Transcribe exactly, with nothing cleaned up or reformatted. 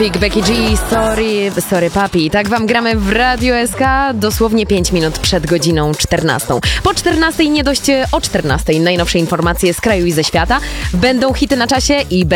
Big Becky G, sorry, sorry papi. Tak wam gramy w Radio S K dosłownie pięć minut przed godziną czternastą. Po czternastej, nie dość o czternastej, najnowsze informacje z kraju i ze świata. Będą hity na czasie i